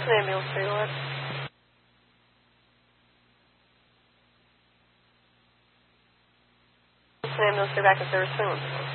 an ambulance for you, Lord. An ambulance, be back in service soon.